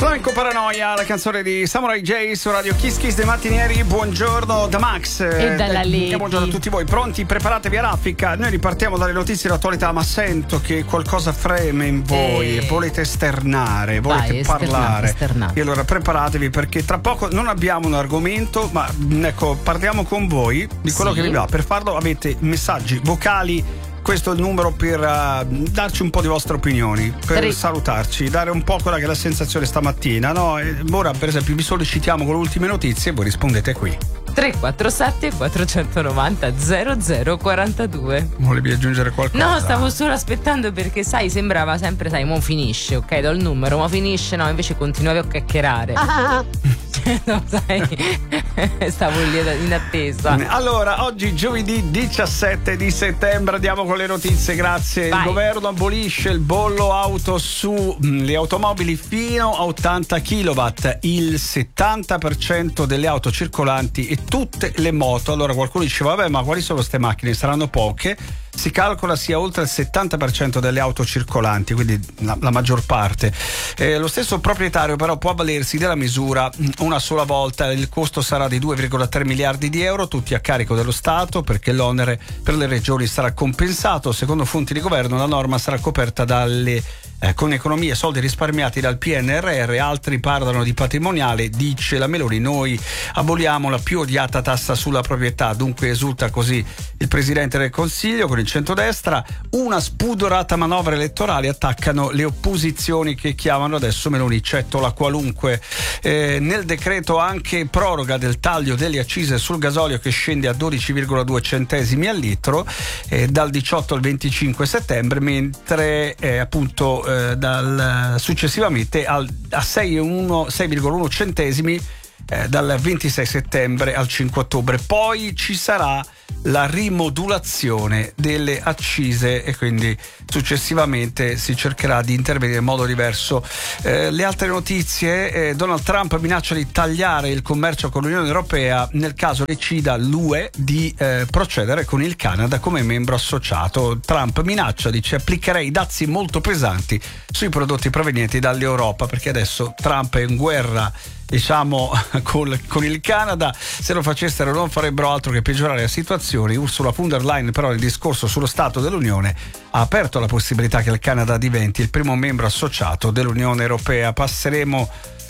Flamenco Paranoia, la canzone di Samurai J su Radio Kiss Kiss dei mattinieri. Buongiorno da Max e dalla Lady. E buongiorno a tutti voi, pronti? Preparatevi a raffica. Noi ripartiamo dalle notizie dell'attualità, ma sento che qualcosa freme in voi e volete esternare, volete parlare. Esternate. E allora preparatevi, perché tra poco non abbiamo un argomento, ma ecco, parliamo con voi di quello che vi va. Per farlo avete messaggi vocali. Questo è il numero per darci un po' di vostre opinioni, per salutarci, dare un po' quella che è la sensazione stamattina, no? E ora, per esempio, vi sollecitiamo con le ultime notizie e voi rispondete qui. 347 490 0042. Volevi aggiungere qualcosa? No, stavo solo aspettando, perché sai, sembrava sempre, sai, mo finisce, ok, do il numero, ma finisce, no, invece continuavi a chiacchierare. No, sai, stavo lì in attesa. Allora, oggi giovedì 17 di settembre, andiamo con le notizie, grazie. Vai. Il governo abolisce il bollo auto sulle automobili fino a 80 kW, il 70% delle auto circolanti e tutte le moto. Allora qualcuno diceva, vabbè, ma quali sono queste macchine? Saranno poche? Si calcola sia oltre il 70% delle auto circolanti, quindi la maggior parte. Lo stesso proprietario però può avvalersi della misura una sola volta. Il costo sarà di 2,3 miliardi di euro, tutti a carico dello Stato, perché l'onere per le regioni sarà compensato. Secondo fonti di governo la norma sarà coperta con economie e soldi risparmiati dal PNRR. Altri parlano di patrimoniale. Dice la Meloni, noi aboliamo la più odiata tassa sulla proprietà. Dunque esulta così il Presidente del Consiglio con il centrodestra. Una spudorata manovra elettorale, attaccano le opposizioni che chiamano adesso Meloni cettola qualunque. Nel decreto anche proroga del taglio delle accise sul gasolio, che scende a 12,2 centesimi al litro dal 18 al 25 settembre, mentre appunto successivamente a 6,1 centesimi dal 26 settembre al 5 ottobre. Poi ci sarà la rimodulazione delle accise e quindi successivamente si cercherà di intervenire in modo diverso. Le altre notizie, Donald Trump minaccia di tagliare il commercio con l'Unione Europea nel caso decida l'UE di procedere con il Canada come membro associato. Trump minaccia, dice, applicherei dazi molto pesanti sui prodotti provenienti dall'Europa, perché adesso Trump è in guerra, diciamo, con il Canada. Se lo facessero non farebbero altro che peggiorare la situazione. Ursula von der Leyen però nel discorso sullo Stato dell'Unione ha aperto la possibilità che il Canada diventi il primo membro associato dell'Unione Europea. Passeremo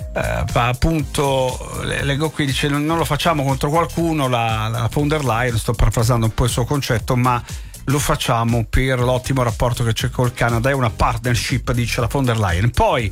appunto, leggo qui, dice, non lo facciamo contro qualcuno, la von der Leyen, sto parafrasando un po' il suo concetto, ma lo facciamo per l'ottimo rapporto che c'è col Canada, è una partnership, dice la von der Leyen. Poi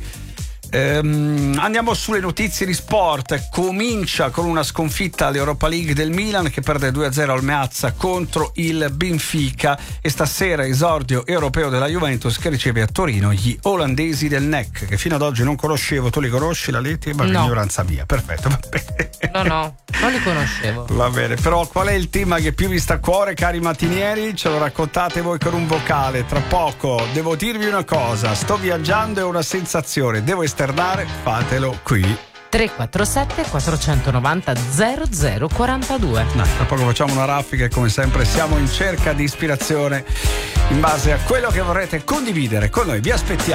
andiamo sulle notizie di sport. Comincia con una sconfitta all'Europa League del Milan, che perde 2-0 al Meazza contro il Benfica, e stasera esordio europeo della Juventus, che riceve a Torino gli olandesi del NEC, che fino ad oggi non conoscevo. Tu li conosci, la Leti? Ma no. Ignoranza mia, perfetto, va bene. No, non li conoscevo. Va bene, però qual è il tema che più vi sta a cuore, cari mattinieri? Ce lo raccontate voi con un vocale. Tra poco devo dirvi una cosa, sto viaggiando, è una sensazione, devo esternare, fatelo qui. 347 490 0042. Tra poco facciamo una raffica e come sempre siamo in cerca di ispirazione in base a quello che vorrete condividere con noi. Vi aspettiamo.